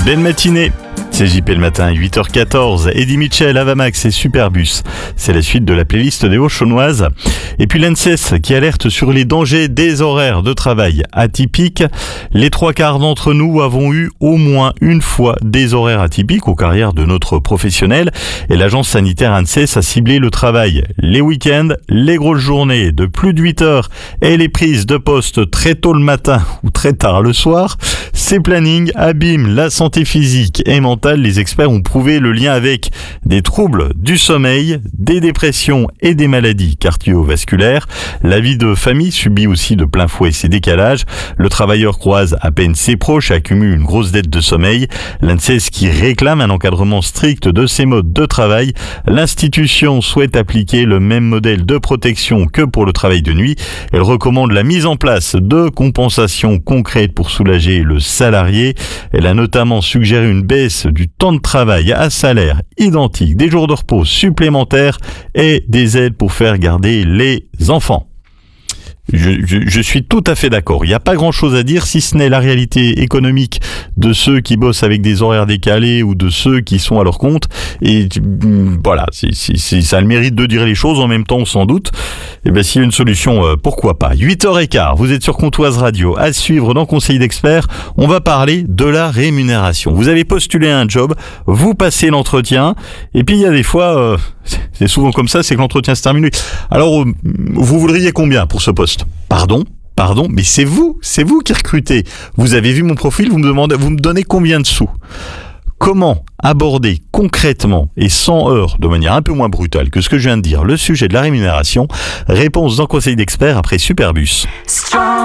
Belle matinée, c'est JP le matin, 8h14, Eddie Mitchell, Avamax et Superbus. C'est la suite de la playlist des Hauts-Chaunoises. Et puis l'ANSES qui alerte sur les dangers des horaires de travail atypiques. Les 3/4 d'entre nous avons eu au moins une fois des horaires atypiques aux carrières de notre professionnel. Et l'agence sanitaire ANSES a ciblé le travail, les week-ends, les grosses journées de plus de 8 heures et les prises de poste très tôt le matin ou très tard le soir. Ces plannings abîment la santé physique et mentale. Les experts ont prouvé le lien avec des troubles du sommeil, des dépressions et des maladies cardiovasculaires. La vie de famille subit aussi de plein fouet ces décalages. Le travailleur croise à peine ses proches et accumule une grosse dette de sommeil. L'ANSES qui réclame un encadrement strict de ces modes de travail. L'institution souhaite appliquer le même modèle de protection que pour le travail de nuit. Elle recommande la mise en place de compensations concrètes pour soulager le salarié. Elle a notamment suggéré une baisse du temps de travail à salaire identique, des jours de repos supplémentaires et des aides pour faire garder les enfants. Je suis tout à fait d'accord. Il n'y a pas grand-chose à dire si ce n'est la réalité économique de ceux qui bossent avec des horaires décalés ou de ceux qui sont à leur compte. Et voilà, ça a le mérite de dire les choses en même temps, sans doute. Et bien, s'il y a une solution, pourquoi pas. 8h15, vous êtes sur Comtoise Radio. À suivre dans Conseil d'experts, on va parler de la rémunération. Vous avez postulé à un job, vous passez l'entretien, et puis il y a des fois, c'est souvent comme ça, c'est que l'entretien se termine. Alors, vous voudriez combien pour ce poste ? Pardon, mais c'est vous qui recrutez. Vous avez vu mon profil, vous me donnez combien de sous ? Comment aborder concrètement et sans heurts, de manière un peu moins brutale que ce que je viens de dire, le sujet de la rémunération ? Réponse dans Conseil d'experts après Superbus.